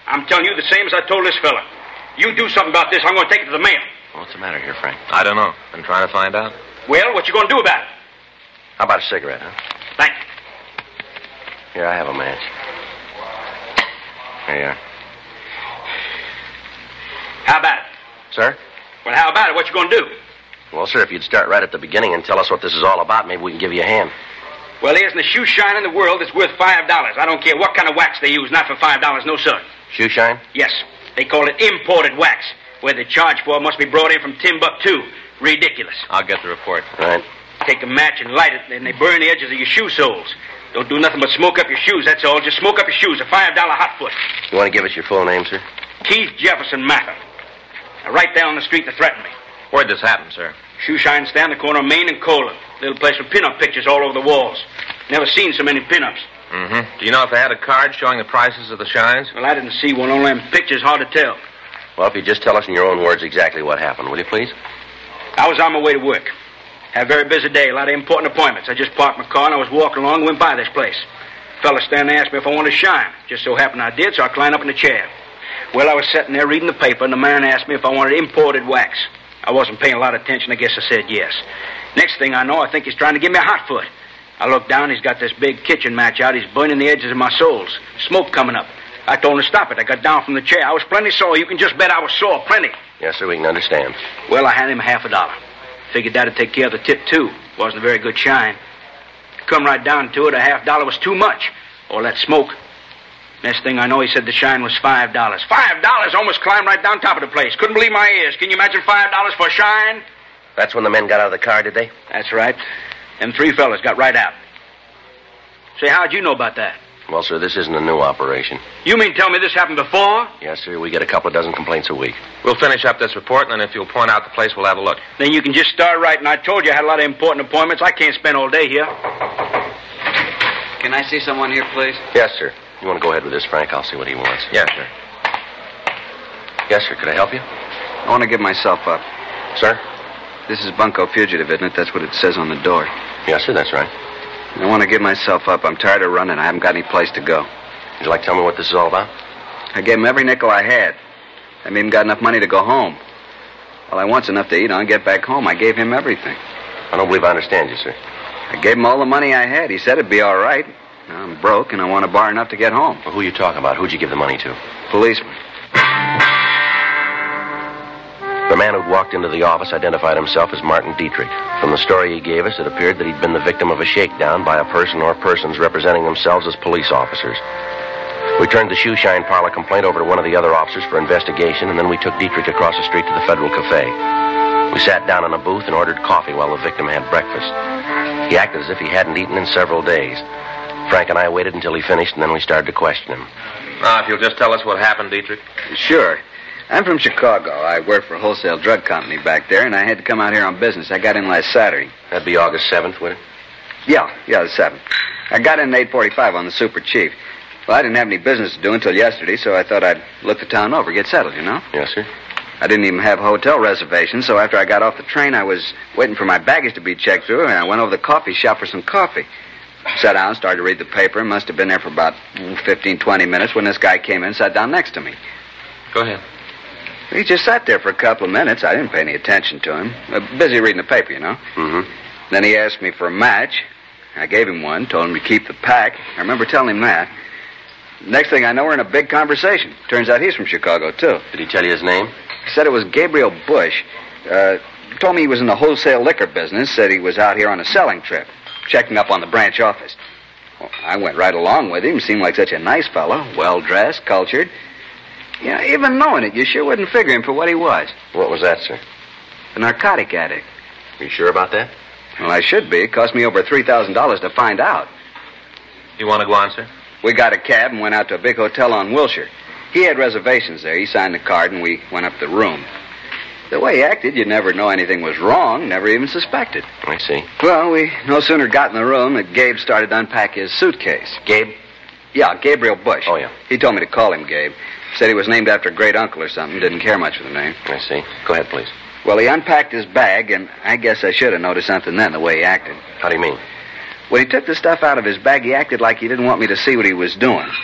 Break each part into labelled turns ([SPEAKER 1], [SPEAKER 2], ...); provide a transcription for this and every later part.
[SPEAKER 1] I'm telling you the same as I told this fella. You do something about this, I'm going to take it to the mail.
[SPEAKER 2] What's the matter here, Frank?
[SPEAKER 3] I don't know. Been trying to find out.
[SPEAKER 1] Well, what you going to do about it?
[SPEAKER 2] How about a cigarette, huh?
[SPEAKER 1] Thank you.
[SPEAKER 2] Here, I have a match. Here you are.
[SPEAKER 1] How about it?
[SPEAKER 2] Sir?
[SPEAKER 1] Well, how about it? What you going to do?
[SPEAKER 2] Well, sir, if you'd start right at the beginning and tell us what this is all about, maybe we can give you a hand.
[SPEAKER 1] Well, there isn't a shoe shine in the world that's worth $5. I don't care what kind of wax they use, not for $5, no, sir.
[SPEAKER 2] Shoe shine?
[SPEAKER 1] Yes. They call it imported wax. Where they charge for it must be brought in from Timbuktu. Ridiculous.
[SPEAKER 3] I'll get the report.
[SPEAKER 2] Right.
[SPEAKER 1] Take a match and light it, then they burn the edges of your shoe soles. Don't do nothing but smoke up your shoes, that's all. Just smoke up your shoes, a $5 hot foot.
[SPEAKER 2] You want to give us your full name, sir?
[SPEAKER 1] Keith Jefferson Mather. Now, right there on the street to threaten me.
[SPEAKER 3] Where'd this happen, sir?
[SPEAKER 1] Shoe shine stand, the corner of Main and Colon. Little place with pin-up pictures all over the walls. Never seen so many pin-ups.
[SPEAKER 3] Mm-hmm. Do you know if they had a card showing the prices of the shines?
[SPEAKER 1] Well, I didn't see one. Only them pictures, hard to tell.
[SPEAKER 2] Well, if you just tell us in your own words exactly what happened, will you please?
[SPEAKER 1] I was on my way to work. Had a very busy day, a lot of important appointments. I just parked my car and I was walking along and went by this place. Fella standing there asked me if I wanted to shine. Just so happened I did, so I climbed up in the chair. Well, I was sitting there reading the paper, and the man asked me if I wanted imported wax. I wasn't paying a lot of attention. I guess I said yes. Next thing I know, I think he's trying to give me a hot foot. I looked down, he's got this big kitchen match out. He's burning the edges of my soles. Smoke coming up. I told him to stop it. I got down from the chair. I was plenty sore. You can just bet I was sore. Plenty.
[SPEAKER 2] Yes, sir, we can understand.
[SPEAKER 1] Well, I handed him $50. Figured that'd take care of the tip, too. Wasn't a very good shine. Come right down to it, $50 was too much. All that smoke. Next thing I know, he said the shine was $5. $5? Almost climbed right down top of the place. Couldn't believe my ears. Can you imagine $5 for a shine?
[SPEAKER 2] That's when the men got out of the car, did they?
[SPEAKER 1] That's right. Them three fellas got right out. Say, how'd you know about that?
[SPEAKER 2] Well, sir, this isn't a new operation.
[SPEAKER 1] You mean tell me this happened before?
[SPEAKER 2] Yes, sir, we get a couple of dozen complaints a week.
[SPEAKER 3] We'll finish up this report, and then if you'll point out the place, we'll have a look.
[SPEAKER 1] Then you can just start writing. I told you I had a lot of important appointments. I can't spend all day here.
[SPEAKER 4] Can I see someone here, please?
[SPEAKER 2] Yes, sir. You want to go ahead with this, Frank? I'll see what he wants.
[SPEAKER 3] Yes, sir.
[SPEAKER 2] Yes, sir. Could I help you?
[SPEAKER 4] I want to give myself up.
[SPEAKER 2] Sir?
[SPEAKER 4] This is Bunko Fugitive, isn't it? That's what it says on the door.
[SPEAKER 2] Yes, sir, that's right.
[SPEAKER 4] I want to give myself up. I'm tired of running. I haven't got any place to go.
[SPEAKER 2] Would you like to tell me what this is all about?
[SPEAKER 4] I gave him every nickel I had. I haven't even got enough money to go home. All I want's enough to eat on and get back home. I gave him everything.
[SPEAKER 2] I don't believe I understand you, sir.
[SPEAKER 4] I gave him all the money I had. He said it'd be all right. Now I'm broke, and I want to borrow enough to get home.
[SPEAKER 2] Well, who are you talking about? Who'd you give the money to?
[SPEAKER 4] Policeman.
[SPEAKER 2] The man who'd walked into the office identified himself as Martin Dietrich. From the story he gave us, it appeared that he'd been the victim of a shakedown by a person or persons representing themselves as police officers. We turned the shoe shine parlor complaint over to one of the other officers for investigation, and then we took Dietrich across the street to the Federal Cafe. We sat down in a booth and ordered coffee while the victim had breakfast. He acted as if he hadn't eaten in several days. Frank and I waited until he finished, and then we started to question him.
[SPEAKER 3] Now, if you'll just tell us what happened, Dietrich.
[SPEAKER 4] Sure. I'm from Chicago. I work for a wholesale drug company back there, and I had to come out here on business. I got in last Saturday.
[SPEAKER 2] That'd be August 7th, would it?
[SPEAKER 4] Yeah, the 7th. I got in at 8:45 on the Super Chief. Well, I didn't have any business to do until yesterday, so I thought I'd look the town over, get settled, you know?
[SPEAKER 2] Yes, sir.
[SPEAKER 4] I didn't even have hotel reservations, so after I got off the train, I was waiting for my baggage to be checked through, and I went over to the coffee shop for some coffee. Sat down, started to read the paper, and must have been there for about 15, 20 minutes when this guy came in and sat down next to me.
[SPEAKER 3] Go ahead.
[SPEAKER 4] He just sat there for a couple of minutes. I didn't pay any attention to him. Busy reading the paper, you know.
[SPEAKER 2] Mm-hmm.
[SPEAKER 4] Then he asked me for a match. I gave him one, told him to keep the pack. I remember telling him that. Next thing I know, we're in a big conversation. Turns out he's from Chicago, too.
[SPEAKER 2] Did he tell you his name?
[SPEAKER 4] He said it was Gabriel Bush. Told me he was in the wholesale liquor business. Said he was out here on a selling trip, checking up on the branch office. Well, I went right along with him. Seemed like such a nice fellow. Well-dressed, cultured. Yeah, even knowing it, you sure wouldn't figure him for what he was.
[SPEAKER 2] What was that, sir?
[SPEAKER 4] A narcotic addict.
[SPEAKER 2] Are you sure about that?
[SPEAKER 4] Well, I should be. It cost me over $3,000 to find out.
[SPEAKER 3] You want to go on, sir?
[SPEAKER 4] We got a cab and went out to a big hotel on Wilshire. He had reservations there. He signed the card, and we went up the room. The way he acted, you'd never know anything was wrong, never even suspected.
[SPEAKER 2] I see.
[SPEAKER 4] Well, we no sooner got in the room than Gabe started to unpack his suitcase.
[SPEAKER 2] Gabe?
[SPEAKER 4] Yeah, Gabriel Bush.
[SPEAKER 2] Oh, yeah.
[SPEAKER 4] He told me to call him Gabe. Said he was named after a great uncle or something. Didn't care much for the name.
[SPEAKER 2] I see. Go ahead, please.
[SPEAKER 4] Well, he unpacked his bag, and I guess I should have noticed something then, the way he acted.
[SPEAKER 2] How do you mean?
[SPEAKER 4] When he took the stuff out of his bag, he acted like he didn't want me to see what he was doing.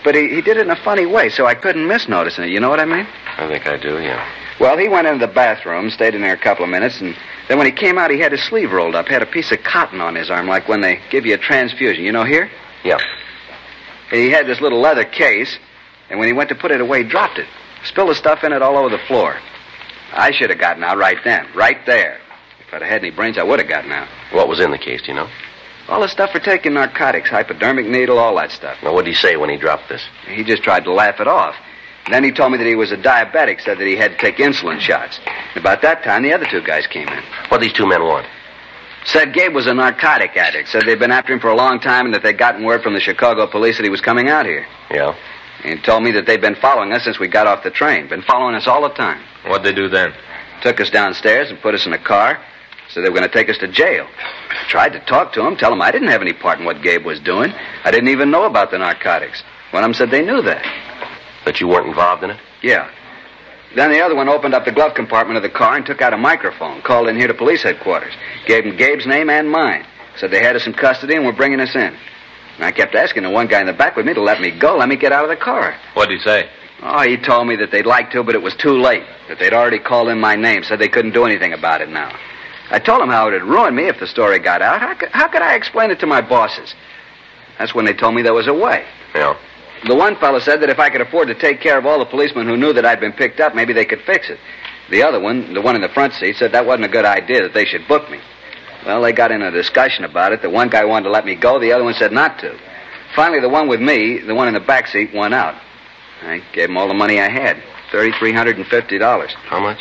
[SPEAKER 4] But he did it in a funny way, so I couldn't miss noticing it. You know what I mean?
[SPEAKER 2] I think I do, yeah.
[SPEAKER 4] Well, he went into the bathroom, stayed in there a couple of minutes, and then when he came out, he had his sleeve rolled up, had a piece of cotton on his arm, like when they give you a transfusion. You know, here?
[SPEAKER 2] Yeah.
[SPEAKER 4] He had this little leather case, and when he went to put it away, he dropped it. Spilled the stuff in it all over the floor. I should have gotten out right then, right there. If I'd have had any brains, I would have gotten out.
[SPEAKER 2] What was in the case, do you know?
[SPEAKER 4] All the stuff for taking narcotics, hypodermic needle, all that stuff.
[SPEAKER 2] Now, what did he say when he dropped this?
[SPEAKER 4] He just tried to laugh it off. Then he told me that he was a diabetic, said that he had to take insulin shots. About that time, the other two guys came in.
[SPEAKER 2] What these two men want?
[SPEAKER 4] Said Gabe was a narcotic addict. Said they'd been after him for a long time and that they'd gotten word from the Chicago police that he was coming out here.
[SPEAKER 2] Yeah?
[SPEAKER 4] He told me that they'd been following us since we got off the train. Been following us all the time.
[SPEAKER 3] What'd they do then?
[SPEAKER 4] Took us downstairs and put us in a car. Said they were going to take us to jail. I tried to talk to him, tell him I didn't have any part in what Gabe was doing. I didn't even know about the narcotics. One of them said they knew that.
[SPEAKER 2] That you weren't involved in it?
[SPEAKER 4] Yeah. Then the other one opened up the glove compartment of the car and took out a microphone, called in here to police headquarters. Gave them Gabe's name and mine. Said they had us in custody and were bringing us in. And I kept asking the one guy in the back with me to let me go, let me get out of the car.
[SPEAKER 3] What'd he say?
[SPEAKER 4] Oh, he told me that they'd like to, but it was too late. That they'd already called in my name, said they couldn't do anything about it now. I told him how it would ruin me if the story got out. How could I explain it to my bosses? That's when they told me there was a way.
[SPEAKER 2] Yeah.
[SPEAKER 4] The one fellow said that if I could afford to take care of all the policemen who knew that I'd been picked up, maybe they could fix it. The other one, the one in the front seat, said that wasn't a good idea, that they should book me. Well, they got in a discussion about it. The one guy wanted to let me go, the other one said not to. Finally, the one with me, the one in the back seat, won out. I gave him all the money I had, $3,350.
[SPEAKER 2] How much?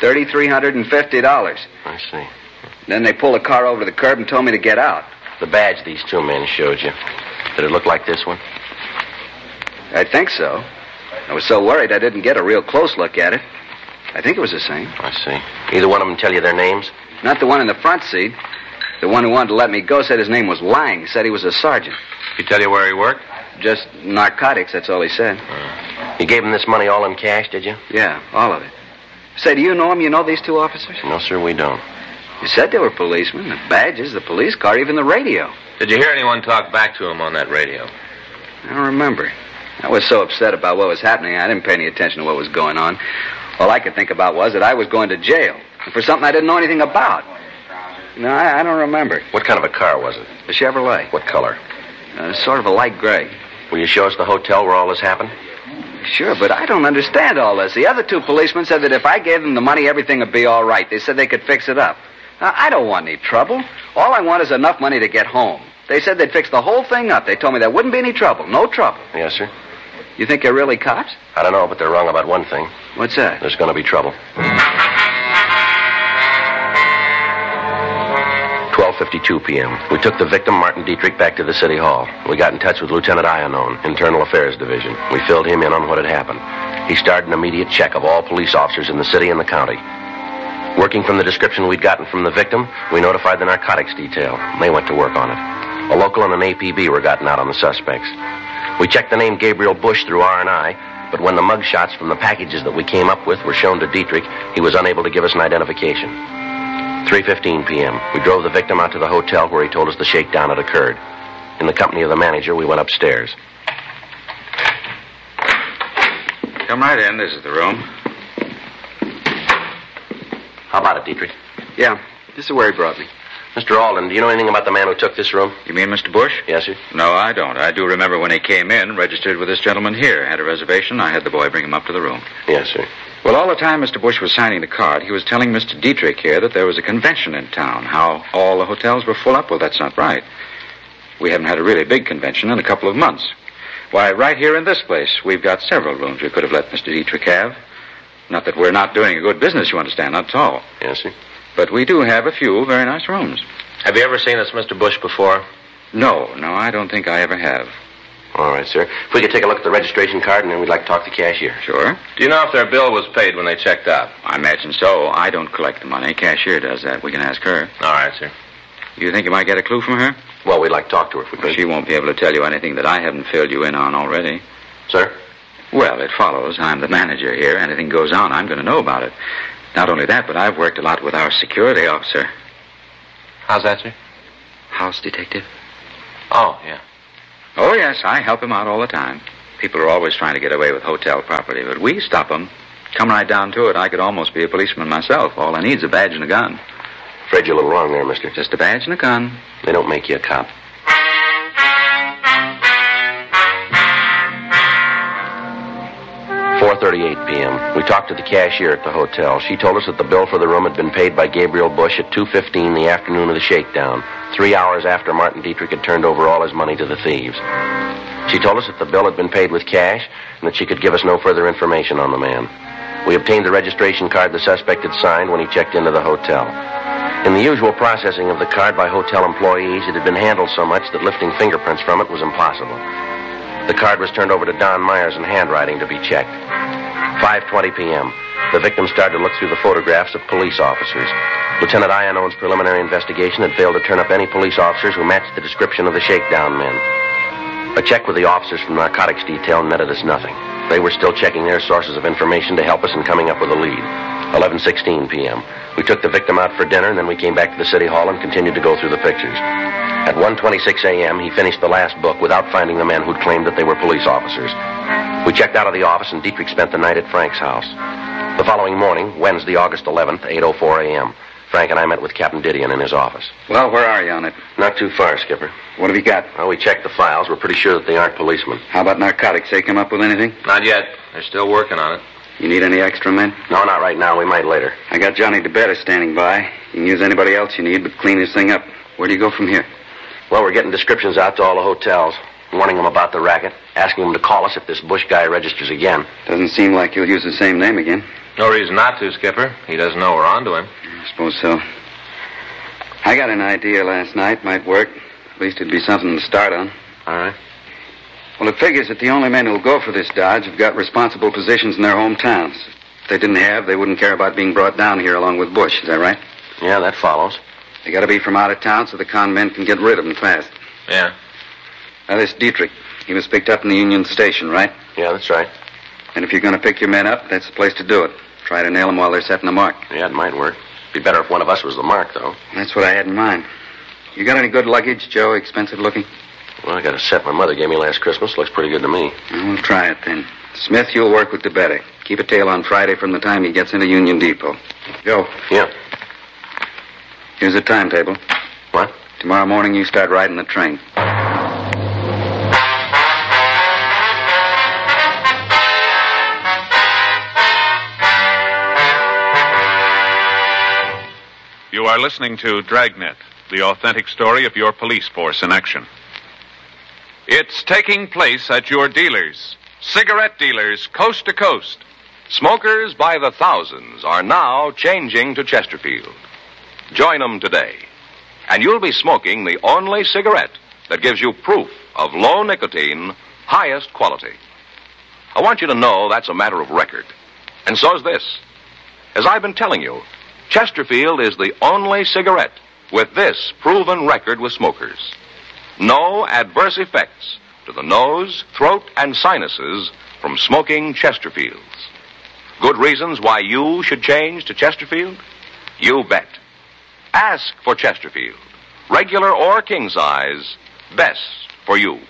[SPEAKER 4] $3,350.
[SPEAKER 2] I see.
[SPEAKER 4] Then they pulled the car over to the curb and told me to get out.
[SPEAKER 2] The badge these two men showed you, did it look like this one?
[SPEAKER 4] I think so. I was so worried I didn't get a real close look at it. I think it was the same.
[SPEAKER 2] I see. Either one of them tell you their names?
[SPEAKER 4] Not the one in the front seat. The one who wanted to let me go said his name was Lang. Said he was a sergeant.
[SPEAKER 3] He tell you where he worked?
[SPEAKER 4] Just narcotics, that's all he said.
[SPEAKER 2] You gave him this money all in cash, did you?
[SPEAKER 4] Yeah, all of it. Say, do you know him? You know these two officers?
[SPEAKER 2] No, sir, we don't.
[SPEAKER 4] You said they were policemen. The badges, the police car, even the radio.
[SPEAKER 3] Did you hear anyone talk back to him on that radio?
[SPEAKER 4] I don't remember. I was so upset about what was happening, I didn't pay any attention to what was going on. All I could think about was that I was going to jail for something I didn't know anything about. No, I don't remember.
[SPEAKER 2] What kind of a car was it?
[SPEAKER 4] A Chevrolet.
[SPEAKER 2] What color?
[SPEAKER 4] Sort of a light gray.
[SPEAKER 2] Will you show us the hotel where all this happened?
[SPEAKER 4] Sure, but I don't understand all this. The other two policemen said that if I gave them the money, everything would be all right. They said they could fix it up. Now, I don't want any trouble. All I want is enough money to get home. They said they'd fix the whole thing up. They told me there wouldn't be any trouble. No trouble.
[SPEAKER 2] Yes, sir.
[SPEAKER 4] You think they're really cops?
[SPEAKER 2] I don't know, but they're wrong about one thing.
[SPEAKER 4] What's that?
[SPEAKER 2] There's going to be trouble. 12:52 p.m. We took the victim, Martin Dietrich, back to the city hall. We got in touch with Lieutenant Iannone, Internal Affairs Division. We filled him in on what had happened. He started an immediate check of all police officers in the city and the county. Working from the description we'd gotten from the victim, we notified the narcotics detail. They went to work on it. A local and an APB were gotten out on the suspects. We checked the name Gabriel Bush through R&I, but when the mug shots from the packages that we came up with were shown to Dietrich, he was unable to give us an identification. 3:15 p.m. We drove the victim out to the hotel where he told us the shakedown had occurred. In the company of the manager, we went upstairs.
[SPEAKER 1] Come right in. This is the room.
[SPEAKER 2] How about it, Dietrich?
[SPEAKER 4] Yeah, this is where he brought me.
[SPEAKER 2] Mr. Alden, do you know anything about the man who took this room?
[SPEAKER 1] You mean Mr. Bush?
[SPEAKER 2] Yes, sir.
[SPEAKER 1] No, I don't. I do remember when he came in, registered with this gentleman here. Had a reservation. I had the boy bring him up to the room.
[SPEAKER 2] Yes, sir.
[SPEAKER 1] Well, all the time Mr. Bush was signing the card, he was telling Mr. Dietrich here that there was a convention in town, how all the hotels were full up. Well, that's not right. We haven't had a really big convention in a couple of months. Why, right here in this place, we've got several rooms we could have let Mr. Dietrich have. Not that we're not doing a good business, you understand, not at all.
[SPEAKER 2] Yes, sir.
[SPEAKER 1] But we do have a few very nice rooms.
[SPEAKER 3] Have you ever seen this Mr. Bush before?
[SPEAKER 1] No, I don't think I ever have.
[SPEAKER 2] All right, sir. If we could take a look at the registration card, and then we'd like to talk to the cashier.
[SPEAKER 1] Sure.
[SPEAKER 3] Do you know if their bill was paid when they checked out?
[SPEAKER 1] I imagine so. I don't collect the money. Cashier does that. We can ask her.
[SPEAKER 3] All right, sir.
[SPEAKER 1] You think you might get a clue from her?
[SPEAKER 2] Well, we'd like to talk to her if we could.
[SPEAKER 1] She won't be able to tell you anything that I haven't filled you in on already.
[SPEAKER 2] Sir?
[SPEAKER 1] Well, it follows. I'm the manager here. Anything goes on, I'm going to know about it. Not only that, but I've worked a lot with our security officer.
[SPEAKER 3] How's that, sir?
[SPEAKER 1] House detective.
[SPEAKER 3] Oh, yeah.
[SPEAKER 1] Oh, yes, I help him out all the time.
[SPEAKER 5] People are always trying to get away with hotel property, but we stop them. Come right down to it, I could almost be a policeman myself. All I need is a badge and a gun.
[SPEAKER 2] Afraid you're a little wrong there, mister.
[SPEAKER 5] Just a badge and a gun.
[SPEAKER 2] They don't make you a cop. 4:38 p.m. We talked to the cashier at the hotel. She told us that the bill for the room had been paid by Gabriel Bush at 2:15 the afternoon of the shakedown, 3 hours after Martin Dietrich had turned over all his money to the thieves. She told us that the bill had been paid with cash and that she could give us no further information on the man. We obtained the registration card the suspect had signed when he checked into the hotel. In the usual processing of the card by hotel employees, it had been handled so much that lifting fingerprints from it was impossible. The card was turned over to Don Myers in handwriting to be checked. 5:20 p.m. The victim started to look through the photographs of police officers. Lieutenant Iannone's preliminary investigation had failed to turn up any police officers who matched the description of the shakedown men. A check with the officers from narcotics detail netted us nothing. They were still checking their sources of information to help us in coming up with a lead. 11:16 p.m. We took the victim out for dinner, and then we came back to the city hall and continued to go through the pictures. At 1:26 a.m., he finished the last book without finding the men who'd claimed that they were police officers. We checked out of the office, and Dietrich spent the night at Frank's house. The following morning, Wednesday, August 11th, 8:04 a.m., Frank and I met with Captain Didion in his office.
[SPEAKER 4] Well, where are you on it?
[SPEAKER 2] Not too far, Skipper.
[SPEAKER 4] What have you got?
[SPEAKER 2] Well, we checked the files. We're pretty sure that they aren't policemen.
[SPEAKER 4] How about narcotics? They come up with anything?
[SPEAKER 3] Not yet. They're still working on it.
[SPEAKER 4] You need any extra men?
[SPEAKER 2] No, not right now. We might later.
[SPEAKER 4] I got Johnny DeBetta standing by. You can use anybody else you need, but clean this thing up. Where do you go from here?
[SPEAKER 2] Well, we're getting descriptions out to all the hotels, warning them about the racket, asking them to call us if this Bush guy registers again.
[SPEAKER 4] Doesn't seem like you'll use the same name again.
[SPEAKER 3] No reason not to, Skipper. He doesn't know we're on to him.
[SPEAKER 4] I suppose so. I got an idea last night. Might work. At least it'd be something to start on.
[SPEAKER 2] All right.
[SPEAKER 4] Well, it figures that the only men who'll go for this dodge have got responsible positions in their hometowns. If they didn't have, they wouldn't care about being brought down here along with Bush. Is that right?
[SPEAKER 2] Yeah, that follows.
[SPEAKER 4] They got to be from out of town so the con men can get rid of them fast.
[SPEAKER 3] Yeah.
[SPEAKER 4] Now, this Dietrich, he was picked up in the Union Station, right?
[SPEAKER 2] Yeah, that's right.
[SPEAKER 4] And if you're going to pick your men up, that's the place to do it. Try to nail them while they're setting the mark.
[SPEAKER 2] Yeah, it might work. Be better if one of us was the mark, though.
[SPEAKER 4] That's what I had in mind. You got any good luggage, Joe? Expensive looking?
[SPEAKER 2] Well, I got a set my mother gave me last Christmas. Looks pretty good to me.
[SPEAKER 4] Well, we'll try it then. Smith, you'll work with DeBetta. Keep a tail on Friday from the time he gets into Union Depot. Joe.
[SPEAKER 2] Yeah.
[SPEAKER 4] Here's a timetable.
[SPEAKER 2] What?
[SPEAKER 4] Tomorrow morning you start riding the train.
[SPEAKER 6] You are listening to Dragnet, the authentic story of your police force in action. It's taking place at your dealers, cigarette dealers coast to coast.
[SPEAKER 7] Smokers by the thousands are now changing to Chesterfield. Join them today, and you'll be smoking the only cigarette that gives you proof of low nicotine, highest quality. I want you to know that's a matter of record. And so's this. As I've been telling you, Chesterfield is the only cigarette with this proven record with smokers. No adverse effects to the nose, throat, and sinuses from smoking Chesterfields. Good reasons why you should change to Chesterfield? You bet. Ask for Chesterfield. Regular or king size, best for you.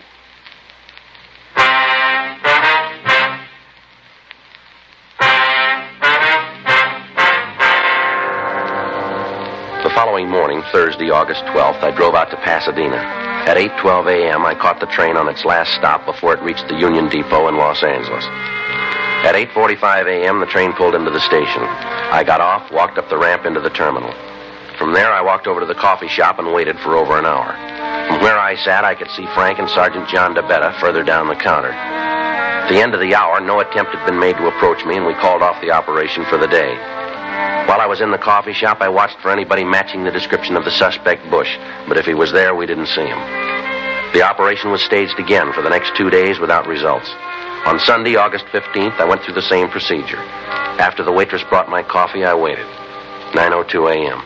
[SPEAKER 2] The following morning, Thursday, August 12th, I drove out to Pasadena. At 8:12 a.m., I caught the train on its last stop before it reached the Union Depot in Los Angeles. At 8:45 a.m., the train pulled into the station. I got off, walked up the ramp into the terminal. From there, I walked over to the coffee shop and waited for over an hour. From where I sat, I could see Frank and Sergeant John DeBetta further down the counter. At the end of the hour, no attempt had been made to approach me, and we called off the operation for the day. While I was in the coffee shop, I watched for anybody matching the description of the suspect Bush, but if he was there, we didn't see him. The operation was staged again for the next 2 days without results. On Sunday, August 15th, I went through the same procedure. After the waitress brought my coffee, I waited. 9:02 a.m.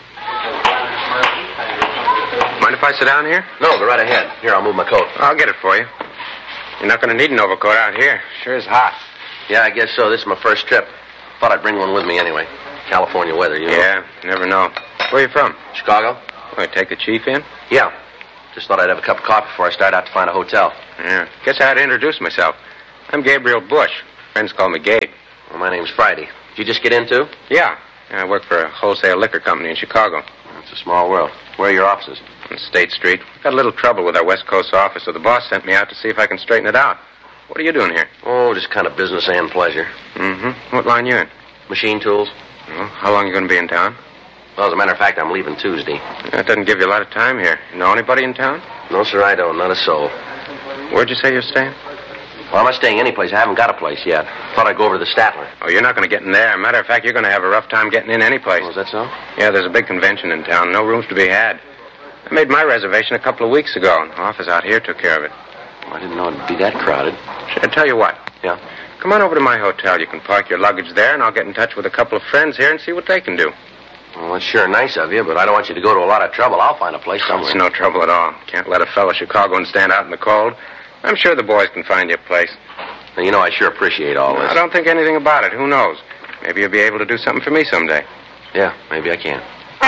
[SPEAKER 3] Mind if I sit down here?
[SPEAKER 2] No, go right ahead. Here, I'll move my coat.
[SPEAKER 3] I'll get it for you. You're not going to need an overcoat out here. Sure is hot.
[SPEAKER 2] Yeah, I guess so. This is my first trip. Thought I'd bring one with me anyway. California weather, you know.
[SPEAKER 3] Yeah, you never know. Where you from?
[SPEAKER 2] Chicago?
[SPEAKER 3] Want to take the chief in?
[SPEAKER 2] Yeah. Just thought I'd have a cup of coffee before I start out to find a hotel.
[SPEAKER 3] Yeah. Guess I had to introduce myself.
[SPEAKER 8] I'm Gabriel Bush. Friends call me Gabe.
[SPEAKER 2] Well, my name's Friday. Did you just get in, too?
[SPEAKER 8] Yeah. I work for a wholesale liquor company in Chicago.
[SPEAKER 2] It's a small world. Where are your offices?
[SPEAKER 8] On State Street. We've got a little trouble with our West Coast office, so the boss sent me out to see if I can straighten it out. What are you doing here?
[SPEAKER 2] Oh, just kind of business and pleasure.
[SPEAKER 8] Mm-hmm. What line you in?
[SPEAKER 2] Machine tools.
[SPEAKER 8] Well, how long are you going to be in town?
[SPEAKER 2] Well, as a matter of fact, I'm leaving Tuesday.
[SPEAKER 8] That doesn't give you a lot of time here. You know anybody in town?
[SPEAKER 2] No, sir, I don't. Not a soul.
[SPEAKER 8] Where'd you say you're staying?
[SPEAKER 2] Well, I'm not staying anyplace. I haven't got a place yet. Thought I'd go over to the Statler.
[SPEAKER 8] Oh, you're not going to get in there. Matter of fact, you're going to have a rough time getting in any place.
[SPEAKER 2] Oh, is that so?
[SPEAKER 8] Yeah, there's a big convention in town. No rooms to be had. I made my reservation a couple of weeks ago, and the office out here took care of it.
[SPEAKER 2] Well, I didn't know it'd be that crowded.
[SPEAKER 8] Should I tell you what?
[SPEAKER 2] Yeah?
[SPEAKER 8] Come on over to my hotel. You can park your luggage there, and I'll get in touch with a couple of friends here and see what they can do.
[SPEAKER 2] Well, that's sure nice of you, but I don't want you to go to a lot of trouble. I'll find a place somewhere.
[SPEAKER 8] It's no trouble at all. Can't let a fellow Chicagoan stand out in the cold. I'm sure the boys can find you a place.
[SPEAKER 2] Now, you know, I sure appreciate all this.
[SPEAKER 8] I don't think anything about it. Who knows? Maybe you'll be able to do something for me someday.
[SPEAKER 2] Yeah, maybe I can.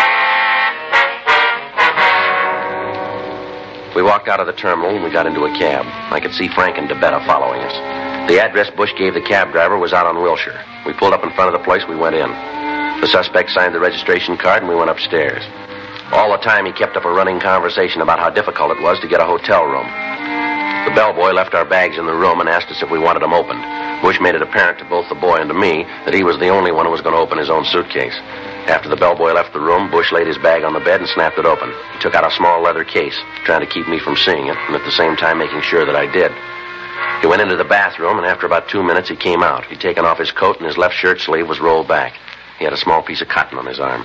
[SPEAKER 2] We walked out of the terminal and we got into a cab. I could see Frank and DeBetta following us. The address Bush gave the cab driver was out on Wilshire. We pulled up in front of the place. We went in. The suspect signed the registration card and we went upstairs. All the time he kept up a running conversation about how difficult it was to get a hotel room. The bellboy left our bags in the room and asked us if we wanted them opened. Bush made it apparent to both the boy and to me that he was the only one who was going to open his own suitcase. After the bellboy left the room, Bush laid his bag on the bed and snapped it open. He took out a small leather case, trying to keep me from seeing it, and at the same time making sure that I did. He went into the bathroom, and after about 2 minutes, he came out. He'd taken off his coat, and his left shirt sleeve was rolled back. He had a small piece of cotton on his arm.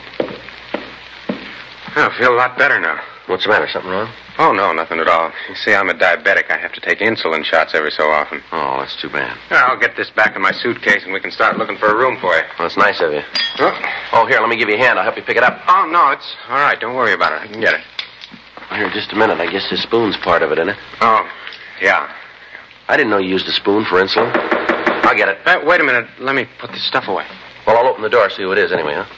[SPEAKER 8] I feel a lot better now.
[SPEAKER 2] What's the matter? Something wrong?
[SPEAKER 8] Oh, no, nothing at all. You see, I'm a diabetic. I have to take insulin shots every so often.
[SPEAKER 2] Oh, that's too bad.
[SPEAKER 8] I'll get this back in my suitcase, and we can start looking for a room for you.
[SPEAKER 2] Well, that's nice of you.
[SPEAKER 8] Huh?
[SPEAKER 2] Oh, here, let me give you a hand. I'll help you pick it up.
[SPEAKER 8] Oh, no, it's all right. Don't worry about it. I can get it.
[SPEAKER 2] Here, just a minute. I guess this spoon's part of it, isn't it?
[SPEAKER 8] Oh, yeah.
[SPEAKER 2] I didn't know you used a spoon for insulin. I'll get it.
[SPEAKER 8] Wait a minute. Let me put this stuff away.
[SPEAKER 2] Well, I'll open the door, see who it is anyway, huh?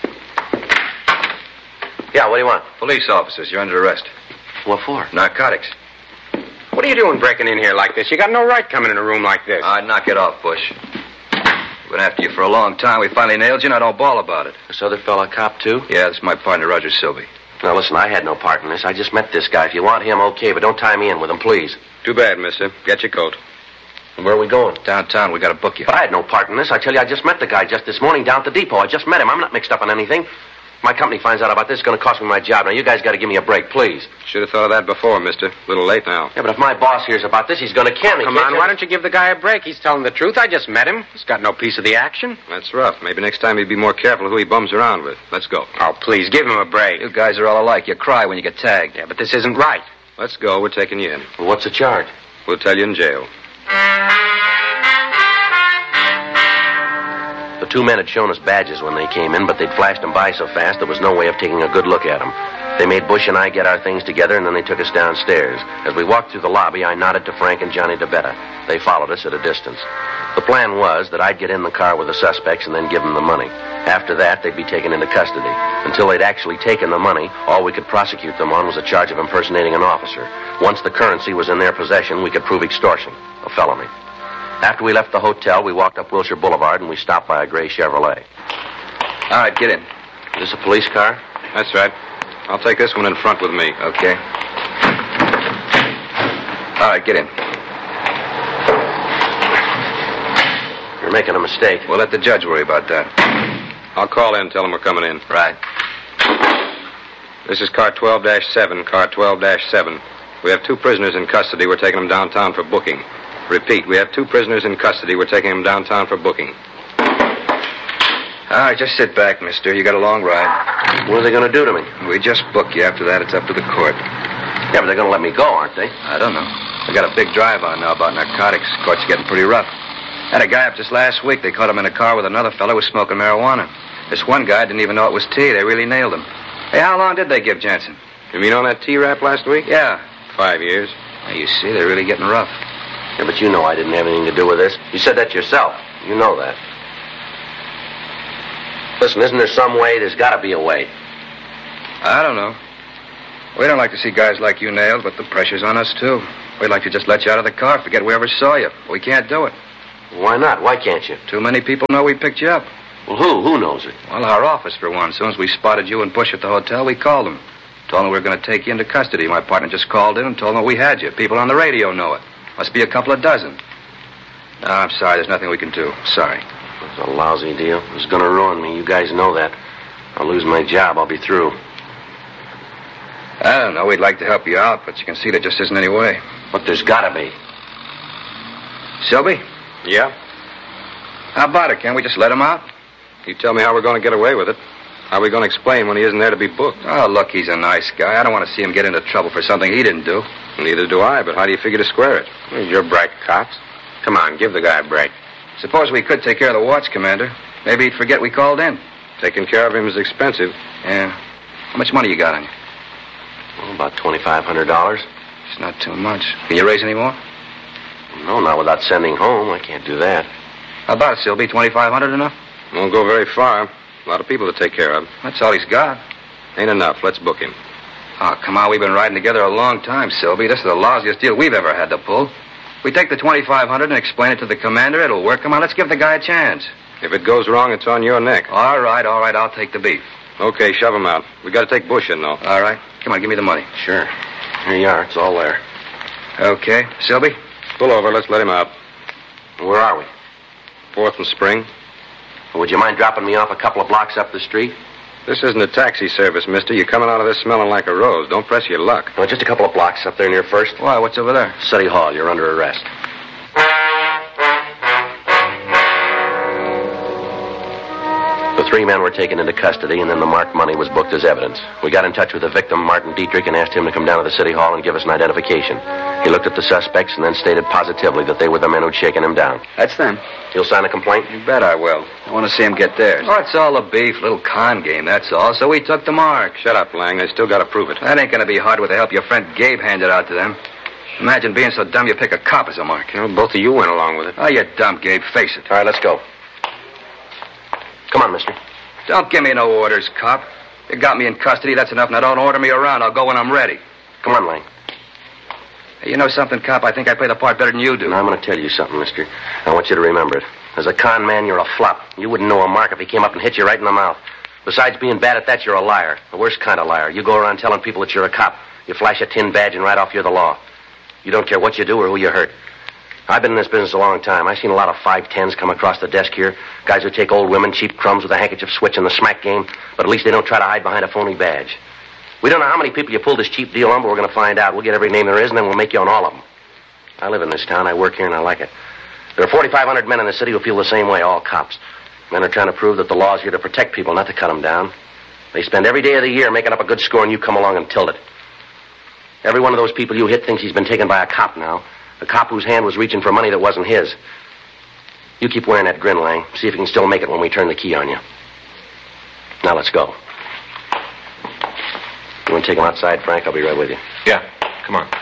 [SPEAKER 2] Yeah, what do you want?
[SPEAKER 5] Police officers, you're under arrest.
[SPEAKER 2] What for?
[SPEAKER 5] Narcotics.
[SPEAKER 8] What are you doing breaking in here like this? You got no right coming in a room like this.
[SPEAKER 5] Knock it off, Bush. We've been after you for a long time. We finally nailed you, and I don't bawl about it.
[SPEAKER 2] This other fella a cop, too?
[SPEAKER 5] Yeah, this is my partner, Roger Silby.
[SPEAKER 2] Now, listen, I had no part in this. I just met this guy. If you want him, okay, but don't tie me in with him, please.
[SPEAKER 8] Too bad, mister. Get your coat.
[SPEAKER 2] And where are we going?
[SPEAKER 5] Downtown. We got to book you.
[SPEAKER 2] But I had no part in this. I tell you, I just met the guy just this morning down at the depot. I just met him. I'm not mixed up in anything. My company finds out about this, it's going to cost me my job. Now, you guys got to give me a break, please.
[SPEAKER 8] Should have thought of that before, mister. A little late now.
[SPEAKER 2] Yeah, but if my boss hears about this, he's going to kill me.
[SPEAKER 8] Come on, why don't you give the guy a break? He's telling the truth. I just met him. He's got no piece of the action.
[SPEAKER 5] That's rough. Maybe next time he'd be more careful who he bums around with. Let's go.
[SPEAKER 8] Oh, please, give him a break.
[SPEAKER 5] You guys are all alike. You cry when you get tagged.
[SPEAKER 8] Yeah, but this isn't right.
[SPEAKER 5] Let's go. We're taking you in.
[SPEAKER 2] Well, what's the charge?
[SPEAKER 5] We'll tell you in jail.
[SPEAKER 2] The two men had shown us badges when they came in, but they'd flashed them by so fast there was no way of taking a good look at them. They made Bush and I get our things together, and then they took us downstairs. As we walked through the lobby, I nodded to Frank and Johnny DeBetta. They followed us at a distance. The plan was that I'd get in the car with the suspects and then give them the money. After that, they'd be taken into custody. Until they'd actually taken the money, all we could prosecute them on was a charge of impersonating an officer. Once the currency was in their possession, we could prove extortion, a felony. After we left the hotel, we walked up Wilshire Boulevard, and we stopped by a gray Chevrolet.
[SPEAKER 5] All right, get in.
[SPEAKER 2] Is this a police car?
[SPEAKER 8] That's right. I'll take this one in front with me.
[SPEAKER 5] Okay. All right, get in.
[SPEAKER 2] You're making a mistake.
[SPEAKER 8] We'll let the judge worry about that. I'll call in and tell him we're coming in.
[SPEAKER 5] Right.
[SPEAKER 8] This is car 12-7, car 12-7. We have two prisoners in custody. We're taking them downtown for booking. Repeat, we have two prisoners in custody. We're taking them downtown for booking.
[SPEAKER 5] All right, just sit back, mister. You got a long ride.
[SPEAKER 2] What are they going to do to me?
[SPEAKER 5] We just book you. After that, it's up to the court.
[SPEAKER 2] Yeah, but they're going to let me go, aren't they?
[SPEAKER 5] I don't know. They got a big drive on now about narcotics. Court's getting pretty rough. Had a guy up just last week. They caught him in a car with another fellow who was smoking marijuana. This one guy didn't even know it was tea. They really nailed him. Hey, how long did they give Jensen?
[SPEAKER 8] You mean on that T-rap last week?
[SPEAKER 5] Yeah.
[SPEAKER 8] 5 years.
[SPEAKER 5] Now, you see, they're really getting rough.
[SPEAKER 2] Yeah, but you know I didn't have anything to do with this. You said that yourself. You know that. Listen, isn't there some way? There's got to be a way.
[SPEAKER 5] I don't know. We don't like to see guys like you nailed, but the pressure's on us, too. We'd like to just let you out of the car, forget we ever saw you. We can't do it.
[SPEAKER 2] Why not? Why can't you?
[SPEAKER 5] Too many people know we picked you up.
[SPEAKER 2] Well, who? Who knows it?
[SPEAKER 5] Well, our office, for one. As soon as we spotted you and Bush at the hotel, we called them. Told them we were going to take you into custody. My partner just called in and told them we had you. People on the radio know it. Must be a couple of dozen. No, I'm sorry. There's nothing we can do. Sorry.
[SPEAKER 2] It's a lousy deal. It's going to ruin me. You guys know that. I'll lose my job. I'll be through.
[SPEAKER 5] I don't know. We'd like to help you out, but you can see there just isn't any way.
[SPEAKER 2] But there's got to be.
[SPEAKER 5] Selby?
[SPEAKER 8] Yeah?
[SPEAKER 5] How about it? Can't we just let him out?
[SPEAKER 8] You tell me how we're going to get away with it. How are we going to explain when he isn't there to be booked?
[SPEAKER 5] Oh, look, he's a nice guy. I don't want to see him get into trouble for something he didn't do.
[SPEAKER 8] Neither do I, but how do you figure to square it?
[SPEAKER 3] Well, you're bright, cops. Come on, give the guy a break.
[SPEAKER 5] Suppose we could take care of the watch, Commander. Maybe he'd forget we called in.
[SPEAKER 8] Taking care of him is expensive.
[SPEAKER 5] Yeah. How much money you got on you?
[SPEAKER 2] Well, about $2,500.
[SPEAKER 5] It's not too much. Can you raise any more?
[SPEAKER 2] No, not without sending home. I can't do that.
[SPEAKER 5] How about it, Sylvie? $2,500 enough?
[SPEAKER 8] Won't go very far. A lot of people to take care of.
[SPEAKER 5] That's all he's got.
[SPEAKER 8] Ain't enough. Let's book him.
[SPEAKER 5] Oh, come on. We've been riding together a long time, Sylvie. This is the lousiest deal we've ever had to pull. We take the $2,500 and explain it to the commander. It'll work. Come on, let's give the guy a chance.
[SPEAKER 8] If it goes wrong, it's on your neck.
[SPEAKER 5] All right. I'll take the beef.
[SPEAKER 8] Okay, shove him out. We got to take Bush in, though.
[SPEAKER 5] All right. Come on, give me the money.
[SPEAKER 2] Sure. Here you are. It's all there.
[SPEAKER 5] Okay. Sylvie?
[SPEAKER 8] Pull over. Let's let him out.
[SPEAKER 2] Where are we?
[SPEAKER 8] 4th and Spring.
[SPEAKER 2] Would you mind dropping me off a couple of blocks up the street?
[SPEAKER 8] This isn't a taxi service, mister. You're coming out of this smelling like a rose. Don't press your luck.
[SPEAKER 2] No, just a couple of blocks up there near First.
[SPEAKER 5] Why, what's over there?
[SPEAKER 2] City Hall. You're under arrest. The 3 men were taken into custody, and then the marked money was booked as evidence. We got in touch with the victim, Martin Dietrich, and asked him to come down to the City Hall and give us an identification. He looked at the suspects and then stated positively that they were the men who'd shaken him down.
[SPEAKER 4] That's them.
[SPEAKER 2] You'll sign a complaint?
[SPEAKER 5] You bet I will.
[SPEAKER 4] I want to see him get theirs.
[SPEAKER 5] Oh, it's all a beef, little con game, that's all. So we took the mark.
[SPEAKER 8] Shut up, Lang. They still got to prove it.
[SPEAKER 5] That ain't going to be hard with the help your friend Gabe handed out to them. Imagine being so dumb you pick a cop as a mark.
[SPEAKER 8] You know, both of you went along with it.
[SPEAKER 5] Oh, you're dumb, Gabe. Face it.
[SPEAKER 2] All right, let's go. Come on, mister.
[SPEAKER 5] Don't give me no orders, cop. You got me in custody, that's enough. Now don't order me around. I'll go when I'm ready.
[SPEAKER 2] Come on, Lang.
[SPEAKER 5] Hey, you know something, cop? I think I play the part better than you do.
[SPEAKER 2] Now, I'm going to tell you something, mister. I want you to remember it. As a con man, you're a flop. You wouldn't know a mark if he came up and hit you right in the mouth. Besides being bad at that, you're a liar. The worst kind of liar. You go around telling people that you're a cop. You flash a tin badge and right off you're the law. You don't care what you do or who you hurt. I've been in this business a long time. I've seen a lot of 5'10s come across the desk here. Guys who take old women, cheap crumbs with a handkerchief switch in the smack game, but at least they don't try to hide behind a phony badge. We don't know how many people you pull this cheap deal on, but we're going to find out. We'll get every name there is, and then we'll make you on all of them. I live in this town. I work here, and I like it. There are 4,500 men in the city who feel the same way, all cops. Men are trying to prove that the law's here to protect people, not to cut them down. They spend every day of the year making up a good score, and you come along and tilt it. Every one of those people you hit thinks he's been taken by a cop now. A cop whose hand was reaching for money that wasn't his. You keep wearing that grin, Lang. See if you can still make it when we turn the key on you. Now let's go. You want to take him outside, Frank? I'll be right with you.
[SPEAKER 3] Yeah, come on.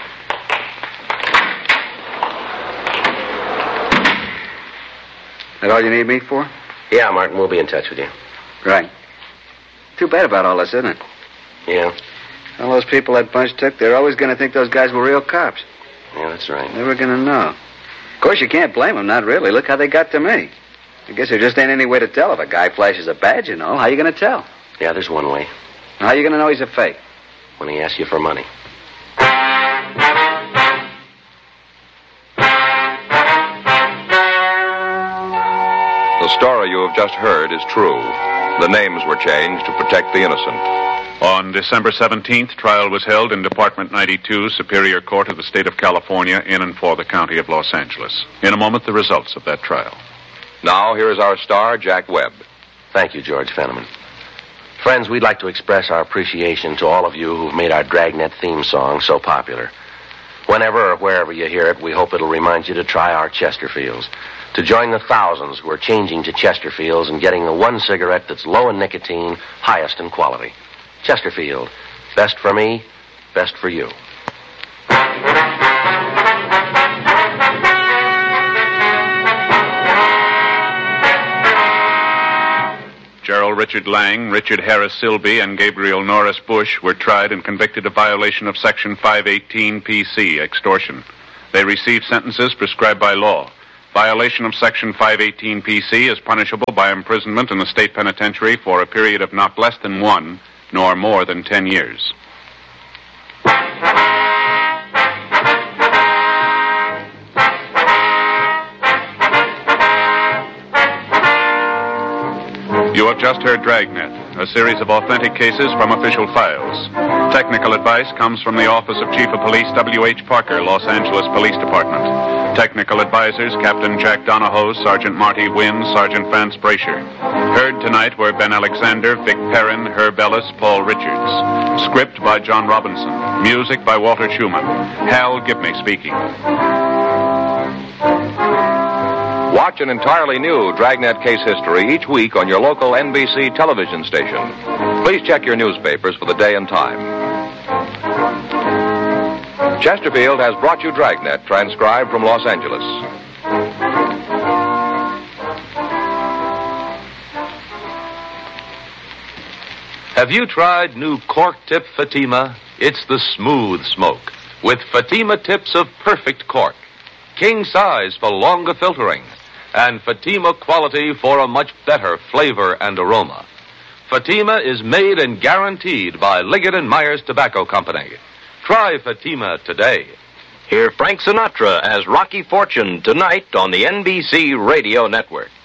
[SPEAKER 4] That all you need me for?
[SPEAKER 2] Yeah, Martin, we'll be in touch with you.
[SPEAKER 4] Right. Too bad about all this, isn't it?
[SPEAKER 2] Yeah?
[SPEAKER 4] All those people that bunch took, they're always going to think those guys were real cops.
[SPEAKER 2] Yeah, that's right.
[SPEAKER 4] Never going to know. Of course, you can't blame them, not really. Look how they got to me. I guess there just ain't any way to tell if a guy flashes a badge, you know. How you going to tell?
[SPEAKER 2] Yeah, there's one way.
[SPEAKER 4] How you going to know he's a fake?
[SPEAKER 2] When he asks you for money.
[SPEAKER 7] The story you have just heard is true. The names were changed to protect the innocent.
[SPEAKER 6] On December 17th, trial was held in Department 92, Superior Court of the State of California, in and for the County of Los Angeles. In a moment, the results of that trial.
[SPEAKER 7] Now, here is our star, Jack Webb.
[SPEAKER 2] Thank you, George Fenneman. Friends, we'd like to express our appreciation to all of you who've made our Dragnet theme song so popular. Whenever or wherever you hear it, we hope it'll remind you to try our Chesterfields, to join the thousands who are changing to Chesterfields and getting the one cigarette that's low in nicotine, highest in quality. Chesterfield. Best for me, best for you.
[SPEAKER 6] Gerald Richard Lang, Richard Harris Silby, and Gabriel Norris Bush were tried and convicted of violation of Section 518 PC, extortion. They received sentences prescribed by law. Violation of Section 518 PC is punishable by imprisonment in the state penitentiary for a period of not less than 1 nor more than 10 years. You have just heard Dragnet, a series of authentic cases from official files. Technical advice comes from the Office of Chief of Police W.H. Parker, Los Angeles Police Department. Technical advisors Captain Jack Donahoe, Sergeant Marty Wynn, Sergeant Vance Brasher. Heard tonight were Ben Alexander, Vic Perrin, Herb Ellis, Paul Richards. Script by John Robinson. Music by Walter Schumann. Hal Gibney speaking.
[SPEAKER 7] Watch an entirely new Dragnet case history each week on your local NBC television station. Please check your newspapers for the day and time. Chesterfield has brought you Dragnet, transcribed from Los Angeles.
[SPEAKER 9] Have you tried new cork tip Fatima? It's the smooth smoke with Fatima tips of perfect cork. King size for longer filtering, and Fatima quality for a much better flavor and aroma. Fatima is made and guaranteed by Liggett & Myers Tobacco Company. Try Fatima today.
[SPEAKER 2] Hear Frank Sinatra as Rocky Fortune tonight on the NBC Radio Network.